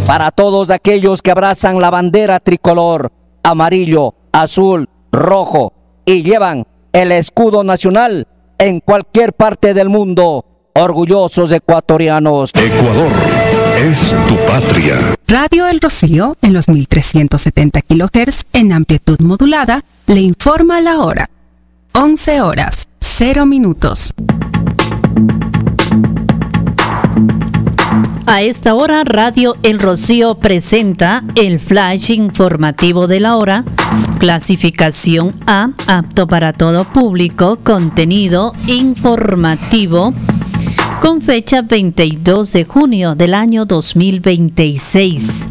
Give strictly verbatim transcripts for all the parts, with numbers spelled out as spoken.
para todos aquellos que abrazan la bandera tricolor, amarillo, azul, rojo y llevan el escudo nacional en cualquier parte del mundo. Orgullosos ecuatorianos. Ecuador es tu patria. Radio El Rocío, en los mil trescientos setenta kilohertz en amplitud modulada, le informa la hora. once horas, cero minutos. A esta hora, Radio El Rocío presenta el flash informativo de la hora, clasificación A, apto para todo público, contenido informativo, con fecha veintidós de junio del año dos mil veintiséis.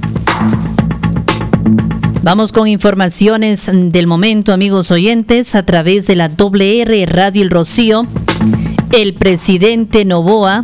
Vamos con informaciones del momento, amigos oyentes, a través de la doble R Radio El Rocío. El presidente Noboa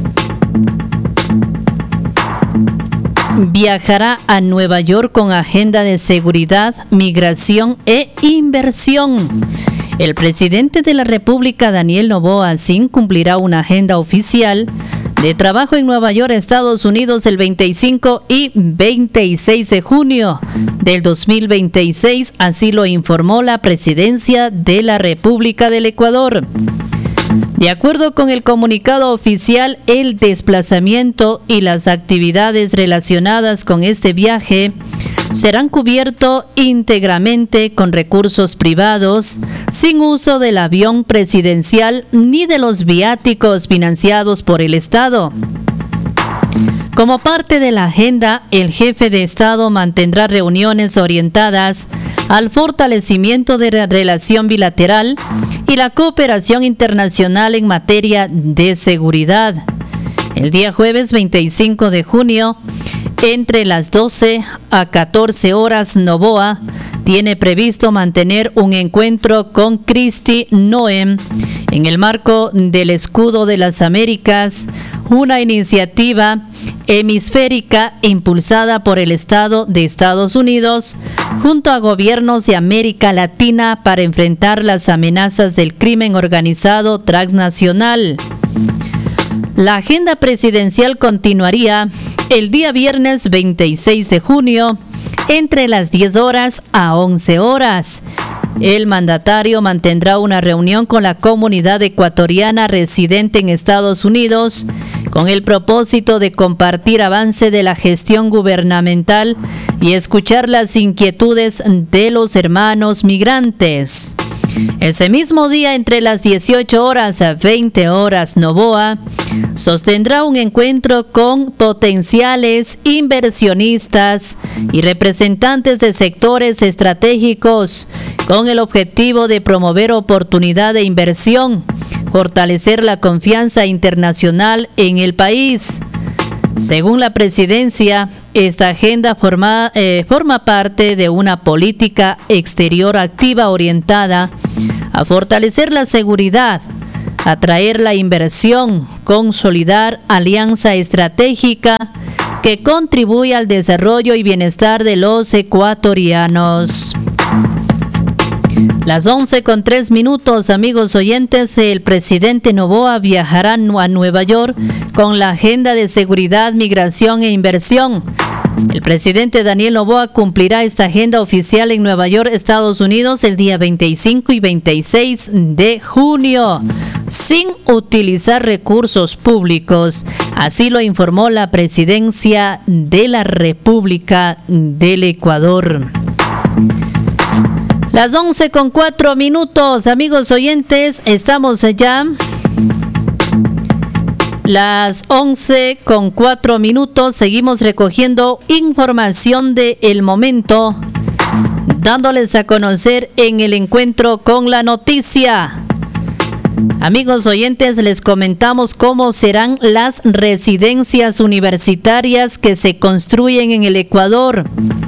viajará a Nueva York con agenda de seguridad, migración e inversión. El presidente de la República, Daniel Noboa Sin, cumplirá una agenda oficial de trabajo en Nueva York, Estados Unidos, el veinticinco y veintiséis de junio del dos mil veintiséis, así lo informó la Presidencia de la República del Ecuador. De acuerdo con el comunicado oficial, el desplazamiento y las actividades relacionadas con este viaje serán cubiertos íntegramente con recursos privados, sin uso del avión presidencial ni de los viáticos financiados por el Estado. Como parte de la agenda, el jefe de Estado mantendrá reuniones orientadas al fortalecimiento de la relación bilateral y la cooperación internacional en materia de seguridad. El día jueves veinticinco de junio, entre las doce a catorce horas, Noboa tiene previsto mantener un encuentro con Kristi Noem en el marco del Escudo de las Américas, una iniciativa hemisférica impulsada por el Estado de Estados Unidos junto a gobiernos de América Latina para enfrentar las amenazas del crimen organizado transnacional. La agenda presidencial continuaría el día viernes veintiséis de junio entre las diez horas a once horas. El mandatario mantendrá una reunión con la comunidad ecuatoriana residente en Estados Unidos con el propósito de compartir avance de la gestión gubernamental y escuchar las inquietudes de los hermanos migrantes. Ese mismo día, entre las dieciocho horas a veinte horas, Noboa sostendrá un encuentro con potenciales inversionistas y representantes de sectores estratégicos con el objetivo de promover oportunidad de inversión, fortalecer la confianza internacional en el país. Según la presidencia, esta agenda forma, eh, forma parte de una política exterior activa orientada a fortalecer la seguridad, atraer la inversión, consolidar alianza estratégica que contribuye al desarrollo y bienestar de los ecuatorianos. Las once con tres minutos, amigos oyentes, el presidente Noboa viajará a Nueva York con la agenda de seguridad, migración e inversión. El presidente Daniel Noboa cumplirá esta agenda oficial en Nueva York, Estados Unidos, el día veinticinco y veintiséis de junio, sin utilizar recursos públicos. Así lo informó la Presidencia de la República del Ecuador. Las once con cuatro minutos, amigos oyentes, estamos allá. Las once con cuatro minutos, seguimos recogiendo información de el momento, dándoles a conocer en el encuentro con la noticia. Amigos oyentes, les comentamos cómo serán las residencias universitarias que se construyen en el Ecuador.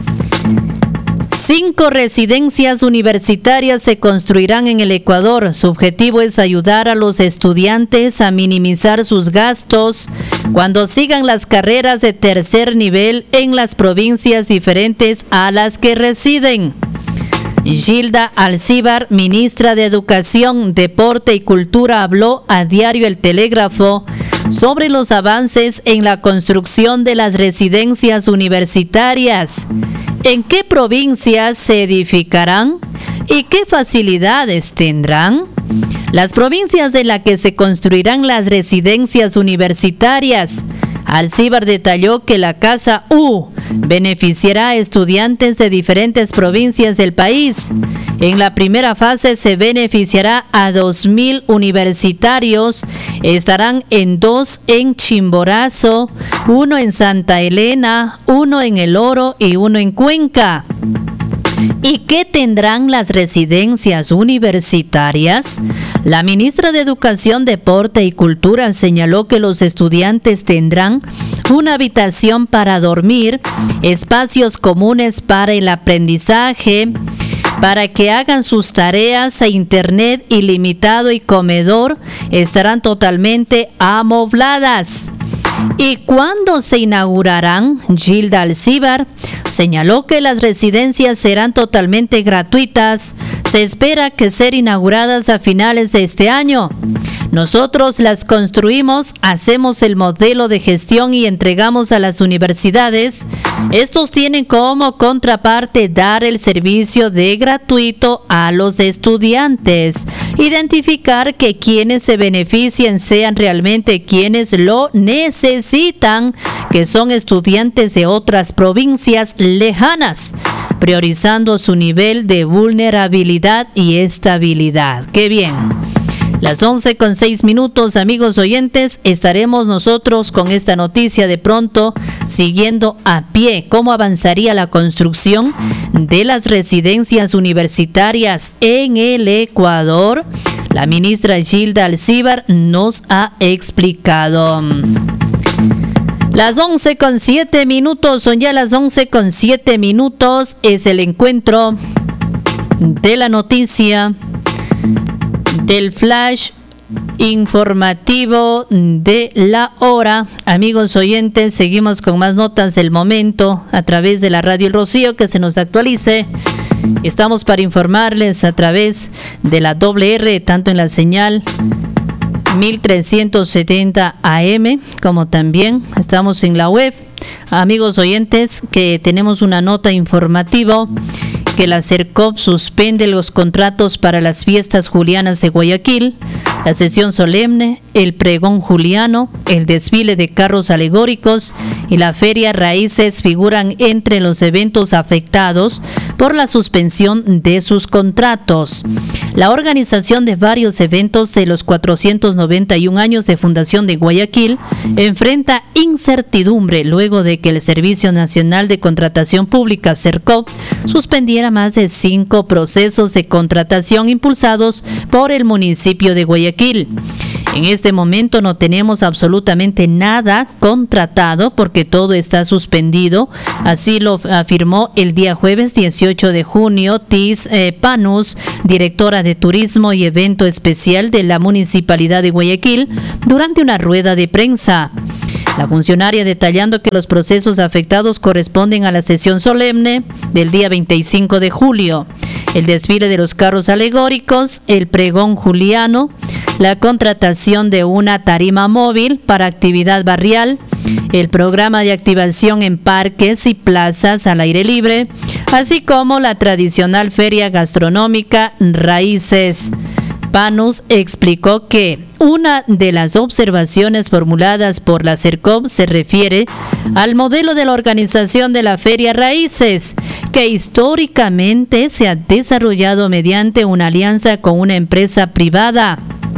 Cinco residencias universitarias se construirán en el Ecuador. Su objetivo es ayudar a los estudiantes a minimizar sus gastos cuando sigan las carreras de tercer nivel en las provincias diferentes a las que residen. Gilda Alcíbar, ministra de Educación, Deporte y Cultura, habló a Diario El Telégrafo sobre los avances en la construcción de las residencias universitarias. ¿En qué provincias se edificarán y qué facilidades tendrán? Las provincias de las que se construirán las residencias universitarias. Alcibar detalló que la Casa U beneficiará a estudiantes de diferentes provincias del país. En la primera fase se beneficiará a dos mil universitarios. Estarán en dos en Chimborazo, uno en Santa Elena, uno en El Oro y uno en Cuenca. ¿Y qué tendrán las residencias universitarias? La ministra de Educación, Deporte y Cultura señaló que los estudiantes tendrán una habitación para dormir, espacios comunes para el aprendizaje, para que hagan sus tareas, a internet ilimitado y comedor estarán totalmente amobladas. ¿Y cuándo se inaugurarán? Gilda Alcibar señaló que las residencias serán totalmente gratuitas. Se espera que sean inauguradas a finales de este año. Nosotros las construimos, hacemos el modelo de gestión y entregamos a las universidades. Estos tienen como contraparte dar el servicio de gratuito a los estudiantes. Identificar que quienes se beneficien sean realmente quienes lo necesitan, que son estudiantes de otras provincias lejanas, priorizando su nivel de vulnerabilidad y estabilidad. ¡Qué bien! Las once con seis minutos, amigos oyentes, estaremos nosotros con esta noticia de pronto, siguiendo a pie cómo avanzaría la construcción de las residencias universitarias en el Ecuador. La ministra Gilda Alcibar nos ha explicado. Las once con siete minutos, son ya las once con siete minutos, es el encuentro de la noticia del flash informativo de la hora. Amigos oyentes, seguimos con más notas del momento a través de la Radio El Rocío, que se nos actualice. Estamos para informarles a través de la doble R, tanto en la señal mil trescientos setenta A M, como también estamos en la web. Amigos oyentes, que tenemos una nota informativa que la CERCOP suspende los contratos para las fiestas julianas de Guayaquil, la sesión solemne, el pregón juliano, el desfile de carros alegóricos y la Feria Raíces figuran entre los eventos afectados por la suspensión de sus contratos. La organización de varios eventos de los cuatrocientos noventa y un años de fundación de Guayaquil enfrenta incertidumbre luego de que el Servicio Nacional de Contratación Pública, CERCOP, suspendiera más de cinco procesos de contratación impulsados por el municipio de Guayaquil. En este momento no tenemos absolutamente nada contratado porque todo está suspendido. Así lo afirmó el día jueves dieciocho de junio Tis eh, Panus, directora de Turismo y Evento Especial de la Municipalidad de Guayaquil, durante una rueda de prensa. La funcionaria detallando que los procesos afectados corresponden a la sesión solemne del día veinticinco de julio, el desfile de los carros alegóricos, el pregón juliano, la contratación de una tarima móvil para actividad barrial, el programa de activación en parques y plazas al aire libre, así como la tradicional feria gastronómica Raíces. Panus explicó que una de las observaciones formuladas por la CERCOP se refiere al modelo de la organización de la Feria Raíces, que históricamente se ha desarrollado mediante una alianza con una empresa privada.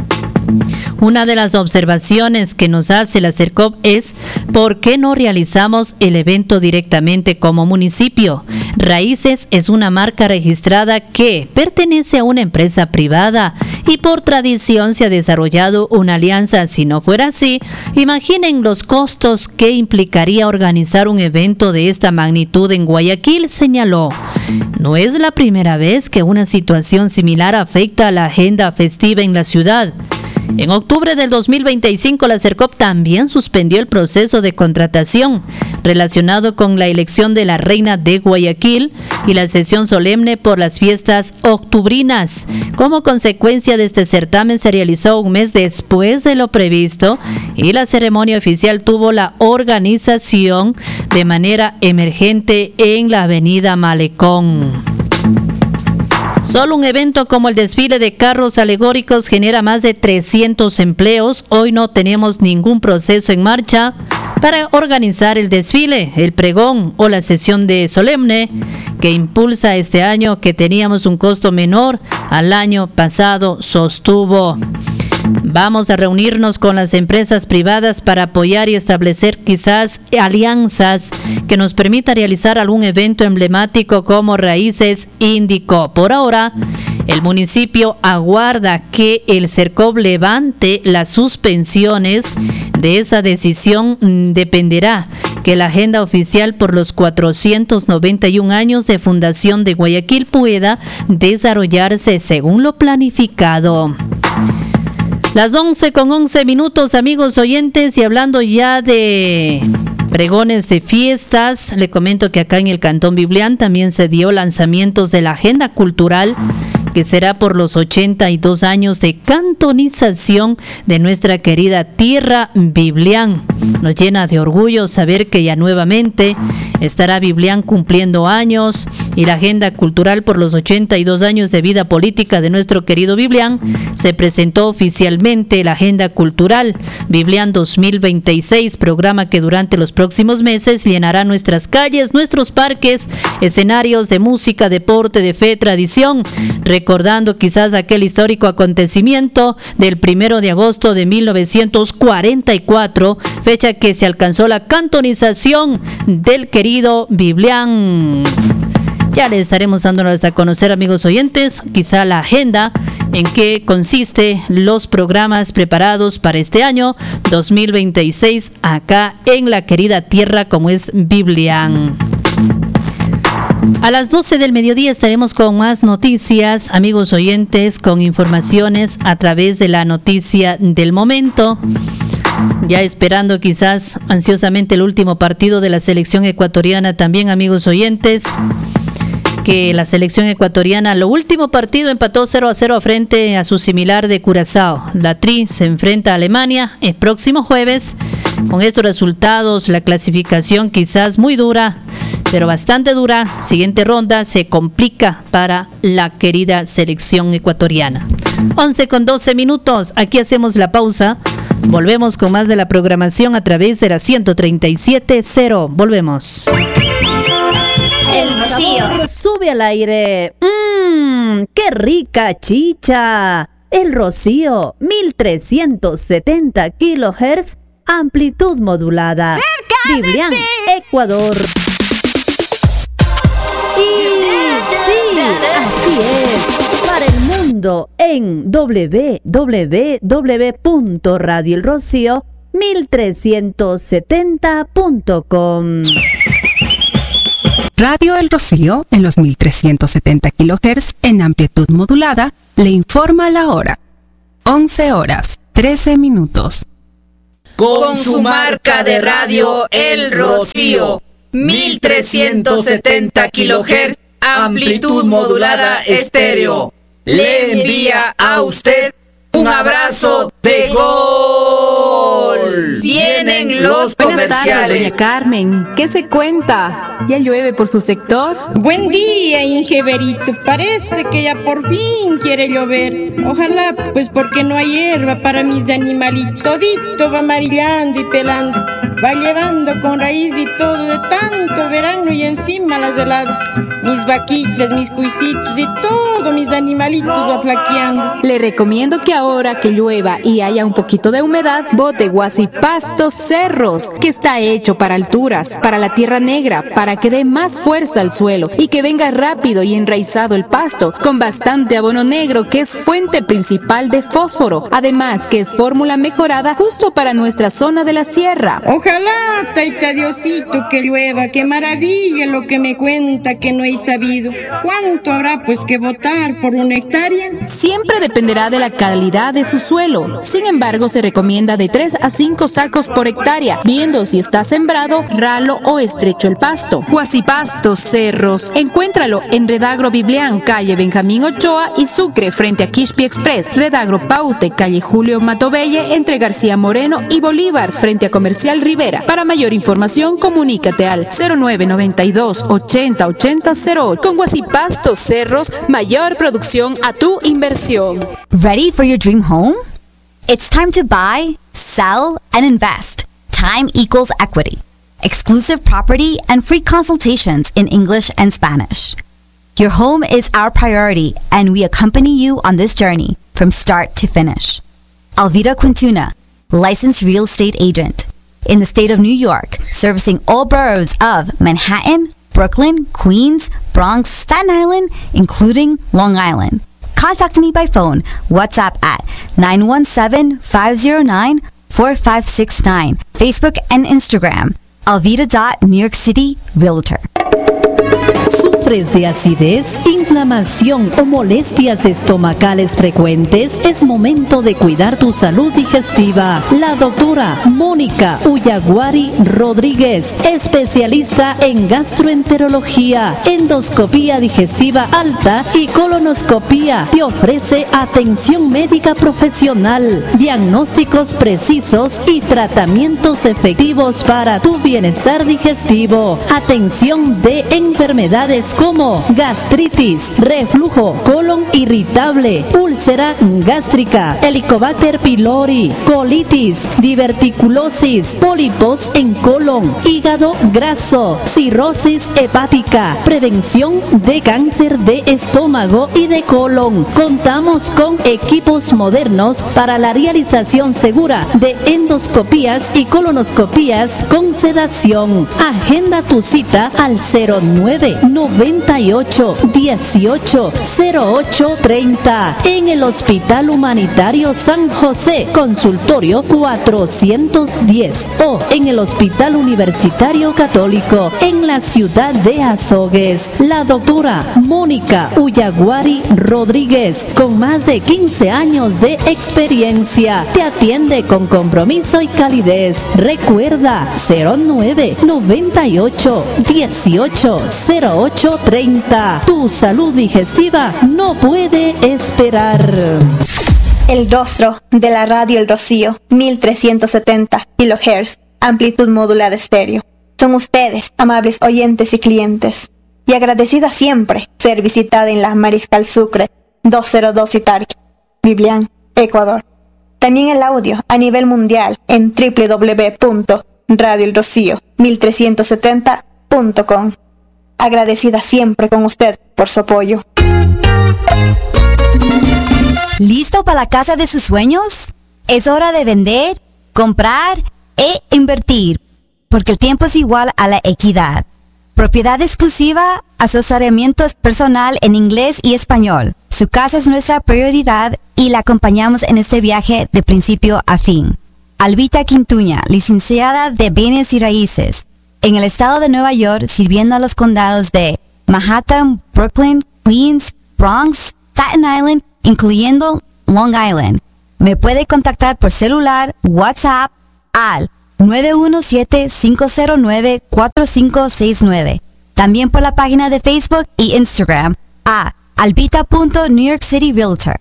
Una de las observaciones que nos hace la CERCOP es ¿por qué no realizamos el evento directamente como municipio? Raíces es una marca registrada que pertenece a una empresa privada y por tradición se ha desarrollado una alianza. Si no fuera así, imaginen los costos que implicaría organizar un evento de esta magnitud en Guayaquil, señaló. No es la primera vez que una situación similar afecta a la agenda festiva en la ciudad. En octubre del dos mil veinticinco, la CERCOP también suspendió el proceso de contratación relacionado con la elección de la reina de Guayaquil y la sesión solemne por las fiestas octubrinas. Como consecuencia de este certamen se realizó un mes después de lo previsto y la ceremonia oficial tuvo la organización de manera emergente en la avenida Malecón. Solo un evento como el desfile de carros alegóricos genera más de trescientos empleos. Hoy no tenemos ningún proceso en marcha para organizar el desfile, el pregón o la sesión de solemne que impulsa este año, que teníamos un costo menor al año pasado, sostuvo. Vamos a reunirnos con las empresas privadas para apoyar y establecer quizás alianzas que nos permita realizar algún evento emblemático como Raíces, indicó. Por ahora, el municipio aguarda que el CERCOV levante las suspensiones. De esa decisión dependerá que la agenda oficial por los cuatrocientos noventa y un años de fundación de Guayaquil pueda desarrollarse según lo planificado. Las once con once minutos, amigos oyentes, y hablando ya de pregones de fiestas, le comento que acá en el Cantón Biblián también se dio lanzamientos de la agenda cultural, que será por los ochenta y dos años de cantonización de nuestra querida tierra Biblián. Nos llena de orgullo saber que ya nuevamente estará Biblián cumpliendo años, y la agenda cultural por los ochenta y dos años de vida política de nuestro querido Biblián. Se presentó oficialmente la agenda cultural Biblián dos mil veintiséis, programa que durante los próximos meses llenará nuestras calles, nuestros parques, escenarios de música, deporte, de fe, tradición, recordando quizás aquel histórico acontecimiento del primero de agosto de mil novecientos cuarenta y cuatro, fecha que se alcanzó la cantonización del querido Biblián. Ya les estaremos dándonos a conocer, amigos oyentes, quizá la agenda en qué consiste los programas preparados para este año dos mil veintiséis acá en la querida tierra como es Biblián. A las doce del mediodía estaremos con más noticias, amigos oyentes, con informaciones a través de la noticia del momento. Ya esperando quizás ansiosamente el último partido de la selección ecuatoriana también, amigos oyentes, que la selección ecuatoriana, lo último partido, empató cero a cero frente a su similar de Curazao. La Tri se enfrenta a Alemania el próximo jueves. Con estos resultados, la clasificación quizás muy dura, pero bastante dura, siguiente ronda se complica para la querida selección ecuatoriana. once con doce minutos, aquí hacemos la pausa. Volvemos con más de la programación a través de la ciento treinta y siete punto cero. Volvemos. El Rocío sube al aire. Mmm, qué rica chicha. El Rocío, mil trescientos setenta kilohertz, amplitud modulada. ¡Cerca Biblián, de ti! Ecuador. Y sí, así es. Para el mundo en doble u doble u doble u punto radio el rocío mil trescientos setenta punto com. Radio El Rocío, en los mil trescientos setenta kilohertz en amplitud modulada, le informa la hora. once horas, trece minutos. Con su marca de radio El Rocío, mil trescientos setenta kilohertz, amplitud modulada estéreo, le envía a usted un abrazo de gol. Vienen los Buenas tardes, comerciales. doña Carmen. ¿Qué se cuenta? ¿Ya llueve por su sector? Buen día, Ingeberito. Parece que ya por fin quiere llover. Ojalá, pues porque no hay hierba para mis animalitos. Todito va amarillando y pelando. Va llevando con raíz y todo de tanto verano y encima las heladas. Mis vaquitas, mis cuisitos y todo mis animalitos va flaqueando. Le recomiendo que ahora que llueva y haya un poquito de humedad, bote Guasipastos Cerros, que está hecho para alturas, para la tierra negra, para que dé más fuerza al suelo y que venga rápido y enraizado el pasto, con bastante abono negro que es fuente principal de fósforo, además que es fórmula mejorada justo para nuestra zona de la sierra. Ojalá, taita Diosito, que llueva. Qué maravilla lo que me cuenta que no hay habéis sabido. ¿Cuánto habrá pues que votar por una hectárea? Siempre dependerá de la calidad de su suelo. Sin embargo, se recomienda de tres a cinco sacos por hectárea, viendo si está sembrado, ralo o estrecho el pasto. Guasipastos Cerros. Encuéntralo en Redagro Biblián, calle Benjamín Ochoa y Sucre, frente a Quispi Express. Redagro Paute, calle Julio Matobelle, entre García Moreno y Bolívar, frente a Comercial Rivera. Para mayor información, comunícate al cero nueve noventa y dos ochenta ochenta cero ocho. Con Guasipastos Cerros, mayor producción a tu inversión. Ready for your dream home? It's time to buy, sell, and invest. Time equals equity. Exclusive property and free consultations in English and Spanish. Your home is our priority, and we accompany you on this journey from start to finish. Alvida Quintuna, licensed real estate agent in the state of New York, servicing all boroughs of Manhattan, Brooklyn, Queens, Bronx, Staten Island, including Long Island. Contact me by phone, WhatsApp at nine one seven, five zero nine, four five six nine, Facebook and Instagram, alvida dot new york city realtor. ¿Sufres de acidez, inflamación o molestias estomacales frecuentes? Es momento de cuidar tu salud digestiva. La doctora Mónica Uyaguari Rodríguez, especialista en gastroenterología, endoscopía digestiva alta y colonoscopía, te ofrece atención médica profesional, diagnósticos precisos y tratamientos efectivos para tu bienestar digestivo. Atención de enfermedades como gastritis, reflujo, colon irritable, úlcera gástrica, Helicobacter pylori, colitis, diverticulosis, pólipos en colon, hígado graso, cirrosis hepática, prevención de cáncer de estómago y de colon. Contamos con equipos modernos para la realización segura de endoscopías y colonoscopías con sedación. Agenda tu cita al cero nueve noventa y ocho dieciocho cero ocho treinta en el Hospital Humanitario San José, consultorio cuatrocientos diez, o en el Hospital Universitario Católico en la ciudad de Azogues. La doctora Mónica Uyaguari Rodríguez, con más de quince años de experiencia, te atiende con compromiso y calidez. Recuerda cero nueve noventa y ocho dieciocho cero ocho treinta. Tu salud digestiva no puede esperar. El rostro de la radio El Rocío, mil trescientos setenta kilohertz, amplitud modulada estéreo. Son ustedes, amables oyentes y clientes, y agradecida siempre ser visitada en la Mariscal Sucre doscientos dos Itarqui, Biblián, Ecuador. También el audio a nivel mundial en doble u doble u doble u punto radio el rocío mil trescientos setenta punto com. Agradecida siempre con usted por su apoyo. ¿Listo para la casa de sus sueños? Es hora de vender, comprar e invertir, porque el tiempo es igual a la equidad. Propiedad exclusiva, asesoramiento personal en inglés y español. Su casa es nuestra prioridad y la acompañamos en este viaje de principio a fin. Albita Quintuña, licenciada de Bienes y Raíces, en el estado de Nueva York, sirviendo a los condados de Manhattan, Brooklyn, Queens, Bronx, Staten Island, incluyendo Long Island. Me puede contactar por celular, WhatsApp al nueve uno siete, cinco cero nueve, cuatro cinco seis nueve. También por la página de Facebook y Instagram a albita punto new york city realtor.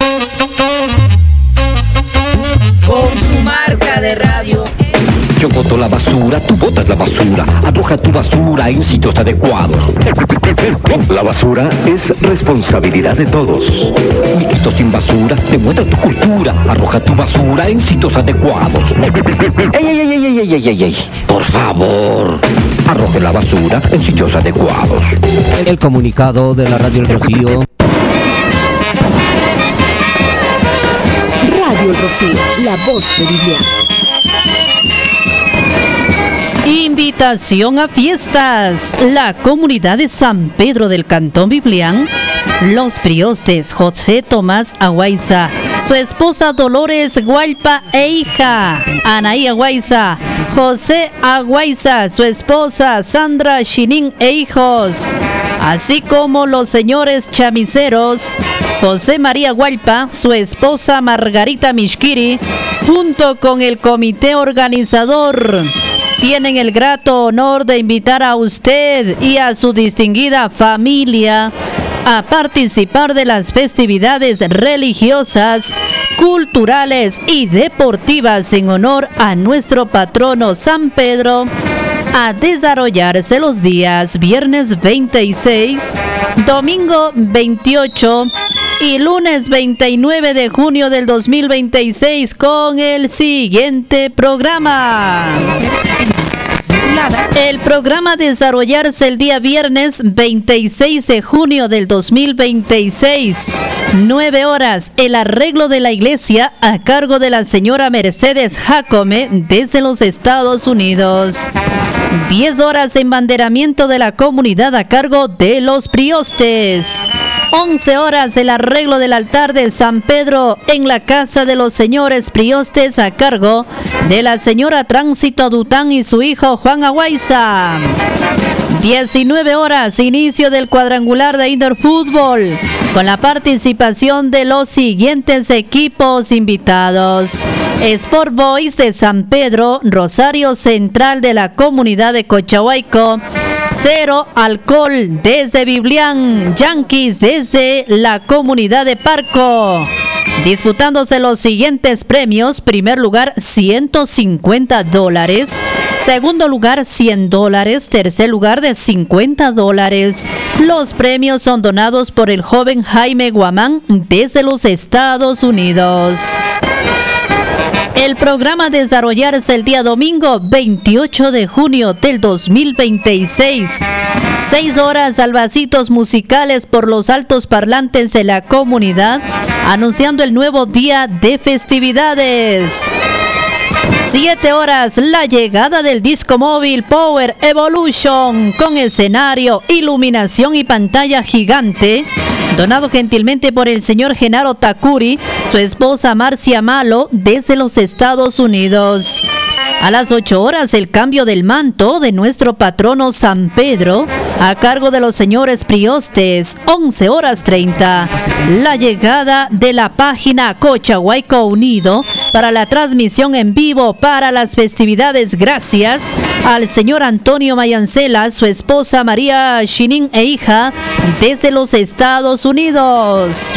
Con su marca de radio. Yo boto la basura, tú botas la basura. Arroja tu basura en sitios adecuados. La basura es responsabilidad de todos. Mixto sin basura, demuestra tu cultura. Arroja tu basura en sitios adecuados. ¡Ey, ey, ey, ey, ey, ey, ey, ey! Por favor, arroje la basura en sitios adecuados. El comunicado de la Radio El Rocío. Radio El Rocío, la voz de Biblián. Invitación a fiestas. La comunidad de San Pedro del Cantón Biblián, los priostes José Tomás Aguaiza, su esposa Dolores Gualpa e hija Anaí Aguaiza, José Aguaiza, su esposa Sandra Chinin e hijos, así como los señores chamiseros José María Hualpa, su esposa Margarita Mishkiri, junto con el comité organizador, tienen el grato honor de invitar a usted y a su distinguida familia a participar de las festividades religiosas, culturales y deportivas en honor a nuestro patrono San Pedro, a desarrollarse los días viernes veintiséis, domingo veintiocho y lunes veintinueve de junio del dos mil veintiséis con el siguiente programa. El programa a desarrollarse el día viernes veintiséis de junio del dos mil veintiséis, nueve horas, el arreglo de la iglesia a cargo de la señora Mercedes Jacome desde los Estados Unidos. diez horas, embanderamiento de la comunidad a cargo de los priostes. once horas, el arreglo del altar de San Pedro en la casa de los señores priostes a cargo de la señora Tránsito Dután y su hijo Juan Aguaiza. diecinueve horas, inicio del cuadrangular de indoor fútbol con la participación de los siguientes equipos invitados: Sport Boys de San Pedro, Rosario Central de la comunidad de Cochahuayco, Cero Alcohol desde Biblián, Yankees desde la comunidad de Parco. Disputándose los siguientes premios: primer lugar ciento cincuenta dólares, segundo lugar cien dólares, tercer lugar de cincuenta dólares. Los premios son donados por el joven Jaime Guamán desde los Estados Unidos. El programa a desarrollarse el día domingo veintiocho de junio del dos mil veintiséis. seis horas, salvacitos musicales por los altos parlantes de la comunidad, anunciando el nuevo día de festividades. siete horas, la llegada del disco móvil Power Evolution con escenario, iluminación y pantalla gigante, donado gentilmente por el señor Genaro Takuri, su esposa Marcia Malo desde los Estados Unidos. A las ocho horas, el cambio del manto de nuestro patrono San Pedro a cargo de los señores priostes. once horas treinta, la llegada de la página Cochahuayco Unido para la transmisión en vivo para las festividades, gracias al señor Antonio Mayancela, su esposa María Shinin e hija desde los Estados Unidos.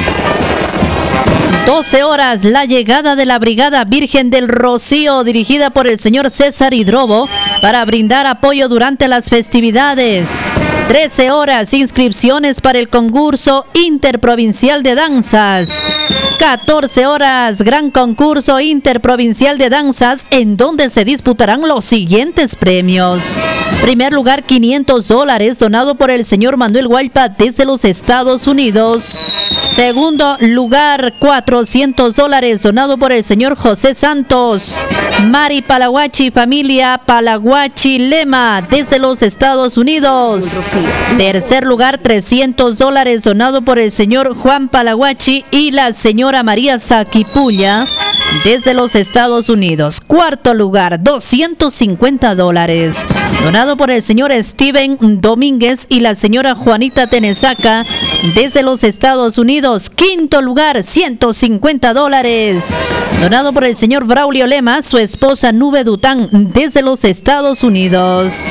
doce horas, la llegada de la Brigada Virgen del Rocío, dirigida por el señor César Hidrobo, para brindar apoyo durante las festividades. trece horas, inscripciones para el concurso interprovincial de danzas. catorce horas, gran concurso interprovincial de danzas, en donde se disputarán los siguientes premios. Primer lugar, quinientos dólares, donado por el señor Manuel Hualpa desde los Estados Unidos. Segundo lugar, cuatrocientos dólares, donado por el señor José Santos. Mari Palaguachi, familia Palaguachi Lema, desde los Estados Unidos. Tercer lugar, trescientos dólares, donado por el señor Juan Palaguachi y la señora María Saquipulla, desde los Estados Unidos. Cuarto lugar, doscientos cincuenta dólares, donado por el señor Steven Domínguez y la señora Juanita Tenesaca, desde los Estados Unidos. Quinto lugar, ciento cincuenta dólares, donado por el señor Braulio Lema, su esposa Nube Dután, desde los Estados Unidos.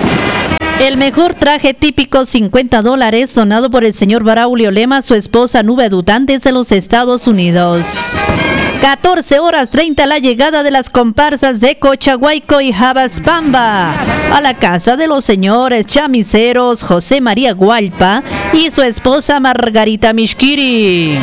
El mejor traje típico, cincuenta dólares, donado por el señor Braulio Lema, su esposa Nube Dután, desde los Estados Unidos. catorce horas treinta, la llegada de las comparsas de Cochahuayco y Jabaspamba a la casa de los señores chamiseros José María Hualpa y su esposa Margarita Mishkiri.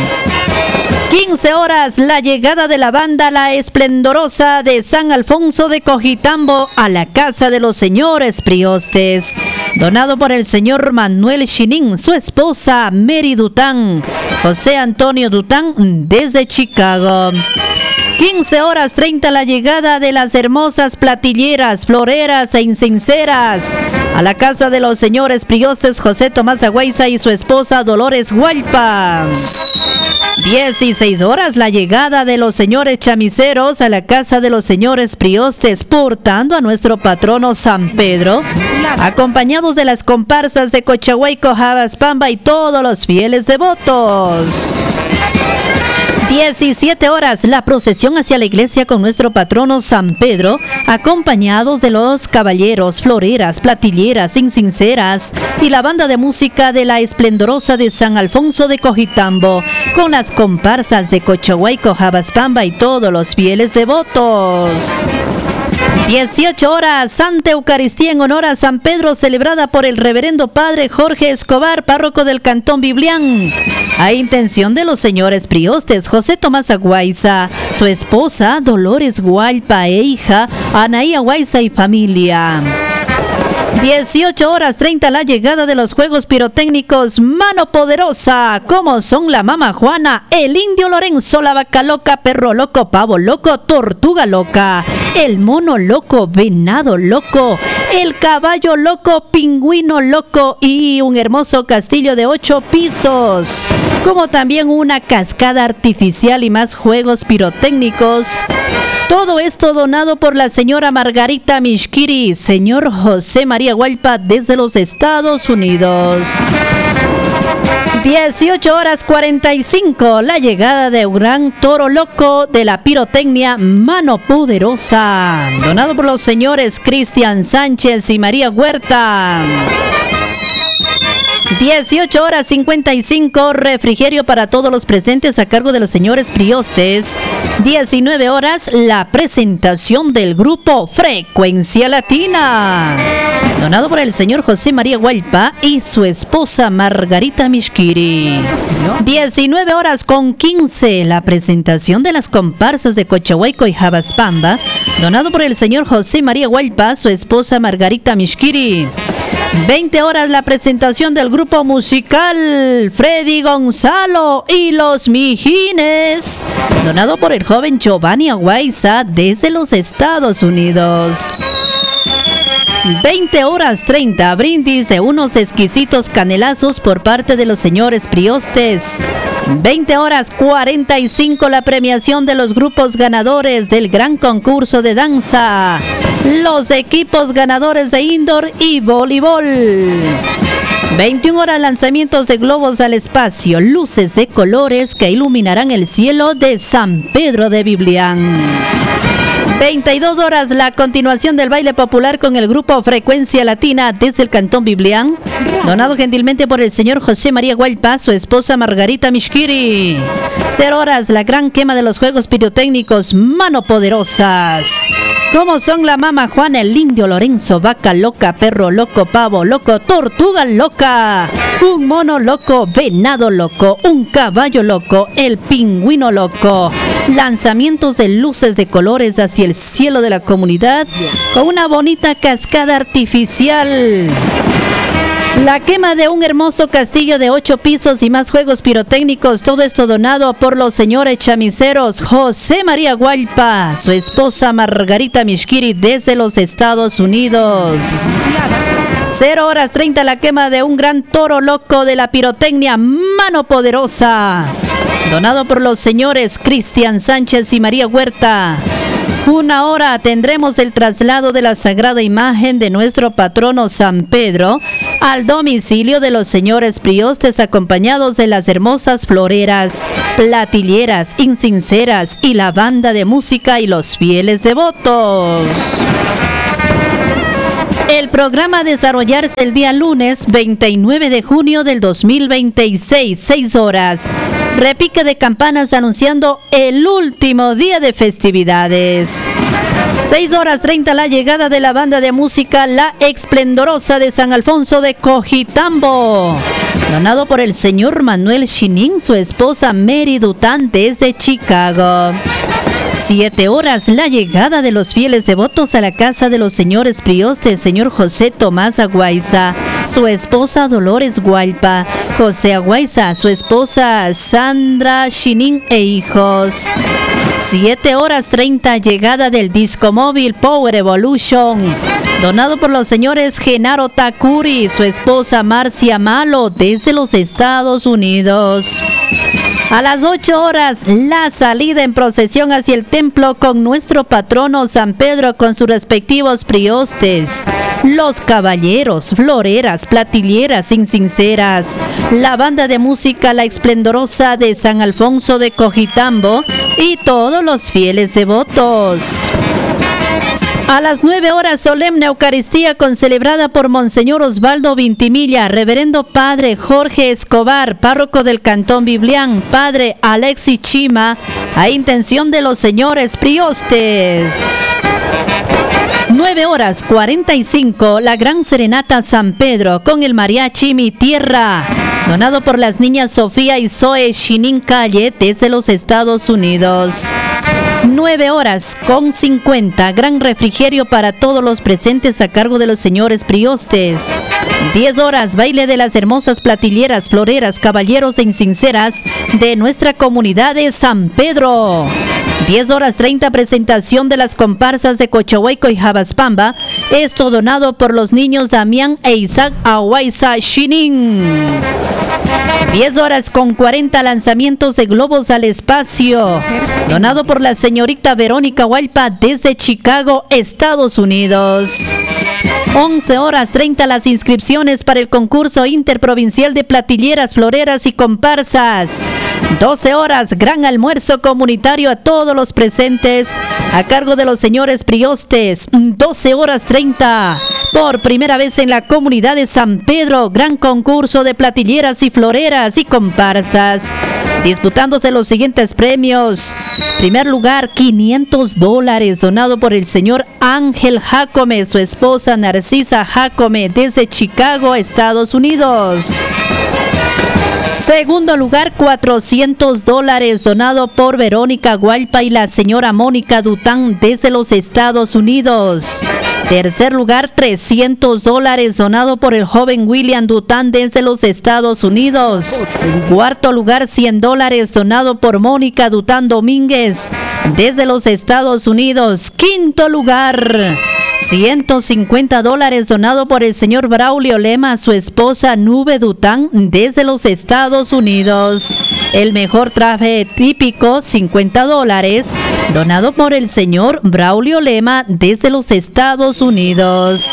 quince horas, la llegada de la banda La Esplendorosa de San Alfonso de Cojitambo a la casa de los señores priostes, donado por el señor Manuel Shinin, su esposa Mary Dután, José Antonio Dután, desde Chicago. quince horas treinta, la llegada de las hermosas platilleras, floreras e incenseras a la casa de los señores priostes José Tomás Aguaiza y su esposa Dolores Hualpa. dieciséis horas, la llegada de los señores chamiseros a la casa de los señores priostes, portando a nuestro patrono San Pedro acompañados de las comparsas de Cochahuayco, Jabaspamba y todos los fieles devotos. diecisiete horas, la procesión hacia la iglesia con nuestro patrono San Pedro, acompañados de los caballeros, floreras, platilleras, insinceras y la banda de música de la esplendorosa de San Alfonso de Cojitambo, con las comparsas de Cochahuayco, Jabaspamba y todos los fieles devotos. dieciocho horas, Santa Eucaristía en honor a San Pedro, celebrada por el reverendo padre Jorge Escobar, párroco del Cantón Biblián, a intención de los señores priostes José Tomás Aguaiza, su esposa Dolores Gualpa e hija Anaí Aguaiza y familia. dieciocho horas treinta, la llegada de los juegos pirotécnicos Mano Poderosa, como son la Mama Juana, el Indio Lorenzo, la Vaca Loca, Perro Loco, Pavo Loco, Tortuga Loca, el Mono Loco, Venado Loco, el Caballo Loco, Pingüino Loco y un hermoso castillo de ocho pisos, como también una cascada artificial y más juegos pirotécnicos. Todo esto donado por la señora Margarita Mishkiri, señor José María Gualpa desde los Estados Unidos. dieciocho horas cuarenta y cinco, la llegada de un gran toro loco de la pirotecnia Mano Poderosa, donado por los señores Cristian Sánchez y María Huerta. dieciocho horas cincuenta y cinco, refrigerio para todos los presentes a cargo de los señores priostes. diecinueve horas, la presentación del grupo Frecuencia Latina, donado por el señor José María Gualpa y su esposa Margarita Mishkiri. diecinueve horas con quince, la presentación de las comparsas de Cochahuayco y Jabaspamba, donado por el señor José María Gualpa, su esposa Margarita Mishkiri. veinte horas, la presentación del grupo musical Freddy Gonzalo y los Mijines, donado por el joven Giovanni Aguaiza desde los Estados Unidos. veinte horas treinta, brindis de unos exquisitos canelazos por parte de los señores priostes. veinte horas cuarenta y cinco, la premiación de los grupos ganadores del gran concurso de danza, los equipos ganadores de indoor y voleibol. veintiuna horas, lanzamientos de globos al espacio, luces de colores que iluminarán el cielo de San Pedro de Biblián. veintidós horas, la continuación del baile popular con el grupo Frecuencia Latina desde el Cantón Biblián, donado gentilmente por el señor José María Gualpa, su esposa Margarita Mishkiri. cero horas, la gran quema de los juegos pirotécnicos Mano Poderosas, como son la Mama Juana, el Indio Lorenzo, Vaca Loca, Perro Loco, Pavo Loco, Tortuga Loca, un Mono Loco, Venado Loco, un Caballo Loco, el Pingüino Loco. Lanzamientos de luces de colores hacia el cielo de la comunidad con una bonita cascada artificial. La quema de un hermoso castillo de ocho pisos y más juegos pirotécnicos, todo esto donado por los señores chamiseros José María Gualpa, su esposa Margarita Mishkiri desde los Estados Unidos. cero horas treinta, la quema de un gran toro loco de la pirotecnia Mano Poderosa, donado por los señores Cristian Sánchez y María Huerta. Una hora tendremos el traslado de la sagrada imagen de nuestro patrono San Pedro al domicilio de los señores priostes, acompañados de las hermosas floreras, platilleras, insinceras y la banda de música y los fieles devotos. El programa a desarrollarse el día lunes veintinueve de junio del dos mil veintiséis, seis horas. Repique de campanas anunciando el último día de festividades. seis horas treinta, la llegada de la banda de música La Esplendorosa de San Alfonso de Cojitambo, donado por el señor Manuel Chinin, su esposa Mary Dután desde Chicago. siete horas, la llegada de los fieles devotos a la casa de los señores priostes, señor José Tomás Aguaiza, su esposa Dolores Gualpa, José Aguaiza, su esposa Sandra Chinin e hijos. siete horas treinta, llegada del disco móvil Power Evolution, donado por los señores Genaro Takuri, su esposa Marcia Malo desde los Estados Unidos. A las ocho horas, la salida en procesión hacia el templo con nuestro patrono San Pedro con sus respectivos priostes. Los Caballeros, Floreras, Platilleras, Insinceras, la banda de música La Esplendorosa de San Alfonso de Cojitambo y todos los fieles devotos. A las nueve horas, solemne Eucaristía concelebrada por Monseñor Osvaldo Vintimilla, Reverendo Padre Jorge Escobar, párroco del Cantón Biblián, Padre Alexis Chima, a intención de los señores priostes. nueve horas cuarenta y cinco, la Gran Serenata San Pedro con el Mariachi Mi Tierra, donado por las niñas Sofía y Zoe Shinin Calle desde los Estados Unidos. nueve horas con cincuenta, gran refrigerio para todos los presentes a cargo de los señores priostes. diez horas, baile de las hermosas platilleras, floreras, caballeros e insinceras de nuestra comunidad de San Pedro. diez horas treinta, presentación de las comparsas de Cochahueco y Jabaspamba. Esto donado por los niños Damián e Isaac Ahuayza Shinin. diez horas con cuarenta, lanzamientos de globos al espacio, donado por la señorita Verónica Hualpa desde Chicago, Estados Unidos. once horas treinta, las inscripciones para el concurso interprovincial de platilleras, floreras y comparsas. doce horas, gran almuerzo comunitario a todos los presentes a cargo de los señores priostes. doce horas treinta, por primera vez en la comunidad de San Pedro, gran concurso de platilleras y floreras y comparsas, disputándose los siguientes premios. Primer lugar, quinientos dólares, donado por el señor Ángel Jacome, su esposa Narcisa Jacome, desde Chicago, Estados Unidos. Segundo lugar, cuatrocientos dólares, donado por Verónica Gualpa y la señora Mónica Dután desde los Estados Unidos. Tercer lugar, trescientos dólares, donado por el joven William Dután desde los Estados Unidos. Cuarto lugar, cien dólares, donado por Mónica Dután Domínguez desde los Estados Unidos. Quinto lugar, ciento cincuenta dólares, donado por el señor Braulio Lema, su esposa Nube Dután desde los Estados Unidos. El mejor traje típico, cincuenta dólares, donado por el señor Braulio Lema desde los Estados Unidos.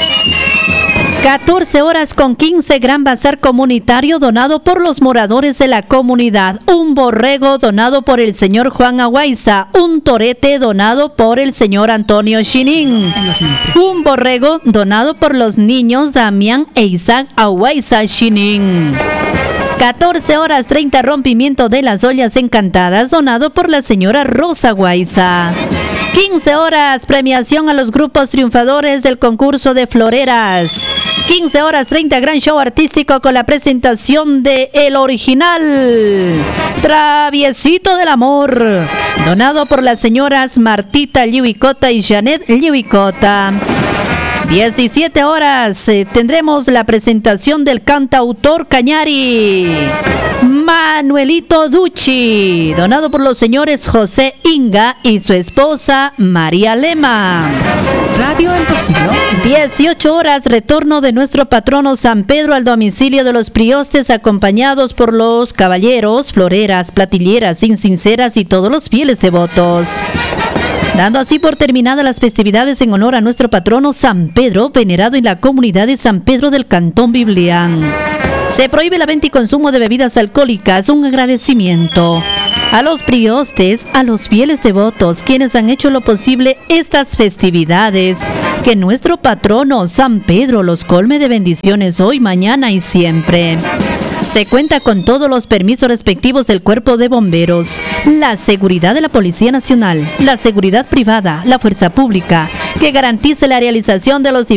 catorce horas con quince, gran bazar comunitario donado por los moradores de la comunidad. Un borrego donado por el señor Juan Ahuayza. Un torete donado por el señor Antonio Shinin. Un borrego donado por los niños Damián e Isaac Ahuayza Shinin. catorce horas treinta, rompimiento de las ollas encantadas donado por la señora Rosa Guayza. quince horas, premiación a los grupos triunfadores del concurso de floreras. quince horas treinta, gran show artístico con la presentación de El Original, Traviesito del Amor, donado por las señoras Martita Liuicota y Janet Liuicota. diecisiete horas, eh, tendremos la presentación del cantautor Cañari, Manuelito Ducci, donado por los señores José Inga y su esposa María Lema. Radio El Rocío. dieciocho horas, retorno de nuestro patrono San Pedro al domicilio de los priostes, acompañados por los caballeros, floreras, platilleras, insinceras y todos los fieles devotos. Dando así por terminadas las festividades en honor a nuestro patrono San Pedro, venerado en la comunidad de San Pedro del Cantón Biblián. Se prohíbe la venta y consumo de bebidas alcohólicas. Un agradecimiento a los priostes, a los fieles devotos, quienes han hecho lo posible estas festividades. Que nuestro patrono San Pedro los colme de bendiciones hoy, mañana y siempre. Se cuenta con todos los permisos respectivos del Cuerpo de Bomberos, la seguridad de la Policía Nacional, la seguridad privada, la fuerza pública, que garantice la realización de los